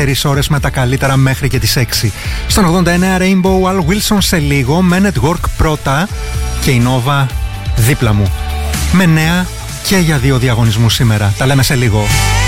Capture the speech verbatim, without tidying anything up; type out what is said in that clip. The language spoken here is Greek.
δυόμιση ώρες με τα καλύτερα μέχρι και τις έξι. Στον ογδόντα εννέα Rainbow, Al Wilson σε λίγο, με Network πρώτα και η Nova δίπλα μου. Με νέα και για δύο διαγωνισμούς σήμερα. Τα λέμε σε λίγο.